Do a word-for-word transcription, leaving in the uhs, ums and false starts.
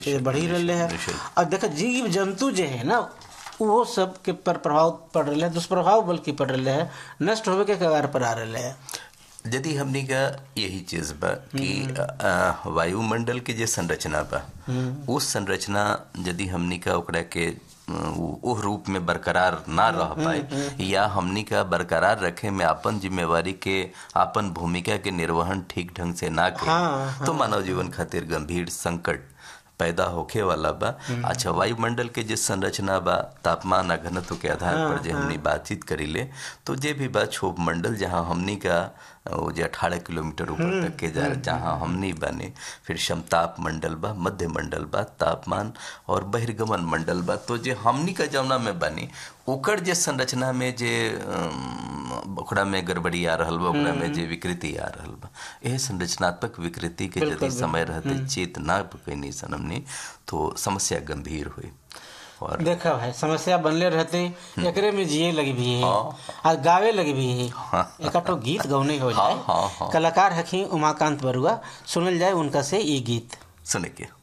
से बढ़ी रहे है। और देखो जीव जंतु जो है ना वो सब के पर प्रभाव पड़ रहे है, दुष्प्रभाव बल्कि पड़ रहे है, नष्ट होवे के कगार पर आ रहे है। यदि हमनी का यही चीज बा कि वायुमंडल के जे संरचना बा उस संरचना यदि हमनी का ओकरा के वो रूप में बरकरार ना रह पाए या हमनी का बरकरार रखे में अपन जिम्मेवारी के अपन भूमिका के निर्वहन ठीक ढंग से ना करे, हाँ, हाँ, तो मानव जीवन खातिर गंभीर संकट पैदा होखे वाला बा। अच्छा, वायुमंडल के जिस संरचना बा तापमान और घनत्व के आधार हाँ, पर जो हमनी बातचीत करीले तो जे भी बा क्षोभ मंडल जहाँ हमनी का वो जो अठारह किलोमीटर ऊपर तक के जा जहाँ हमनी बने, फिर समताप मंडल बा, मध्य मंडल बा, तापमान और बहिर्गमन मंडल बा। तो जे हमनी का जमुना में बनी ओकर जे संरचना में जे ओकरा में गड़बड़ी आ रहल बा, ओकरा में जे विकृति आ रहल बा, यह संरचनात्मक विकृति के यदि समय रहते चेत ना पकड़नी सनमनी तो समस्या गंभीर हुई। और देखा भाई समस्या बनले रहते एकरे में जिए लगी भी है और गावे लगी भी है। एक तो गीत गौने हो जाए। हाँ, हाँ, हाँ। कलाकार हखी उमाकांत बरुआ, सुनल जाए उनका से ये गीत सुने के।